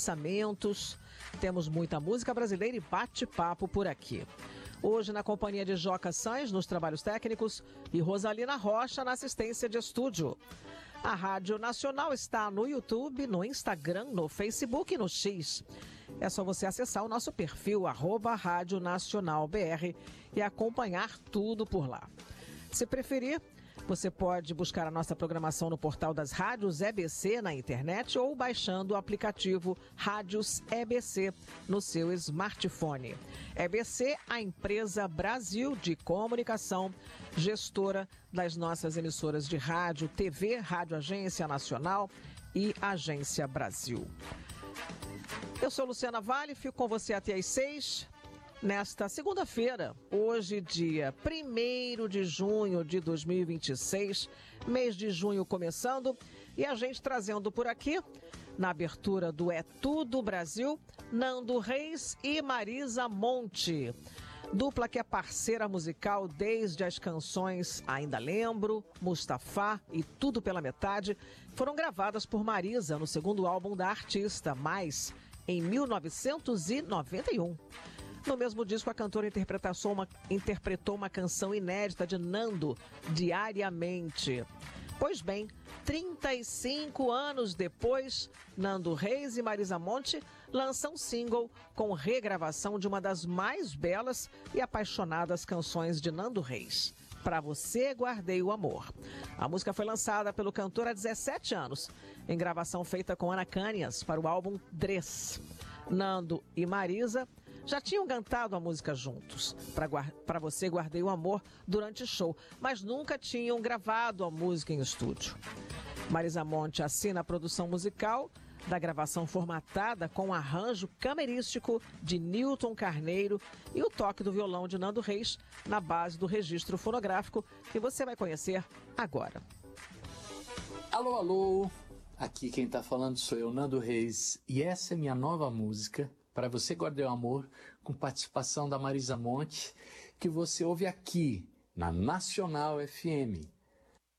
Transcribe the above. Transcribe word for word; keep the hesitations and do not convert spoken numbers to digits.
lançamentos. Temos muita música brasileira e bate-papo por aqui. Hoje na companhia de Joca Sainz nos trabalhos técnicos e Rosalina Rocha na assistência de estúdio. A Rádio Nacional está no YouTube, no Instagram, no Facebook e no X. É só você acessar o nosso perfil, arroba Rádio Nacional B R, e acompanhar tudo por lá. Se preferir, você pode buscar a nossa programação no portal das rádios E B C na internet ou baixando o aplicativo Rádios E B C no seu smartphone. E B C, a empresa Brasil de comunicação, gestora das nossas emissoras de rádio, T V, Rádio Agência Nacional e Agência Brasil. Eu sou Luciana Vale, fico com você até às seis. Nesta segunda-feira, hoje dia primeiro de junho de dois mil e vinte e seis, mês de junho começando, e a gente trazendo por aqui, na abertura do É Tudo Brasil, Nando Reis e Marisa Monte. Dupla que é parceira musical desde as canções Ainda Lembro, Mustafa e Tudo Pela Metade, foram gravadas por Marisa no segundo álbum da artista, Mais, em mil novecentos e noventa e um. No mesmo disco, a cantora interpretou uma, interpretou uma canção inédita de Nando, Diariamente. Pois bem, trinta e cinco anos depois, Nando Reis e Marisa Monte lançam um single com regravação de uma das mais belas e apaixonadas canções de Nando Reis, Pra Você Guardei o Amor. A música foi lançada pelo cantor há dezessete anos, em gravação feita com Ana Canias para o álbum Dress. Nando e Marisa já tinham cantado a música juntos, Pra Você Guardei o Amor, durante o show, mas nunca tinham gravado a música em estúdio. Marisa Monte assina a produção musical da gravação formatada com um arranjo camerístico de Newton Carneiro e o toque do violão de Nando Reis na base do registro fonográfico que você vai conhecer agora. Alô, alô! Aqui quem tá falando sou eu, Nando Reis, e essa é minha nova música, Pra Você Guardei o Amor, com participação da Marisa Monte, que você ouve aqui na Nacional F M.